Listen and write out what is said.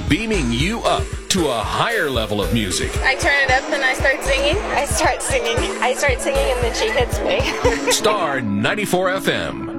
beaming you up to a higher level of music. I turn it up and I start singing. I start singing and then she hits me. Star 94 FM.